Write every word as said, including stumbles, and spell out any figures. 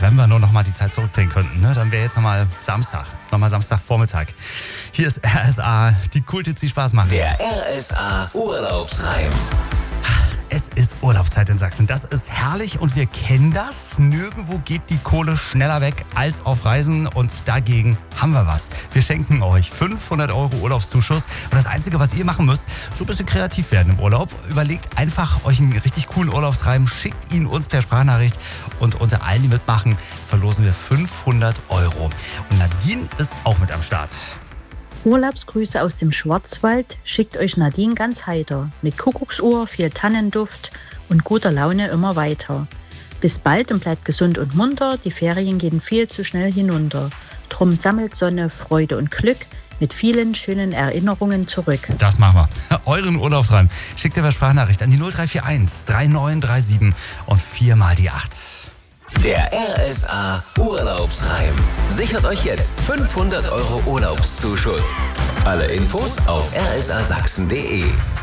wenn wir nur noch mal die Zeit zurückdrehen könnten, ne, dann wäre jetzt nochmal Samstag, nochmal Samstagvormittag. Hier ist R S A, die Kulthits, die Spaß machen. Der R S A Urlaubsreim. Es ist Urlaubszeit in Sachsen. Das ist herrlich und wir kennen das. Nirgendwo geht die Kohle schneller weg als auf Reisen und dagegen haben wir was. Wir schenken euch fünfhundert Euro Urlaubszuschuss und das Einzige, was ihr machen müsst, so ein bisschen kreativ werden im Urlaub. Überlegt einfach euch einen richtig coolen Urlaubsreim, schickt ihn uns per Sprachnachricht und unter allen, die mitmachen, verlosen wir fünfhundert Euro. Und Nadine ist auch mit am Start. Urlaubsgrüße aus dem Schwarzwald schickt euch Nadine ganz heiter. Mit Kuckucksuhr, viel Tannenduft und guter Laune immer weiter. Bis bald und bleibt gesund und munter, die Ferien gehen viel zu schnell hinunter. Drum sammelt Sonne, Freude und Glück mit vielen schönen Erinnerungen zurück. Das machen wir. Euren Urlaubsreim schickt ihr per Sprachnachricht an die null drei vier eins drei neun drei sieben und viermal die acht. Der R S A Urlaubsreim. Sichert euch jetzt fünfhundert Euro Urlaubszuschuss. Alle Infos auf r s a sachsen punkt d e.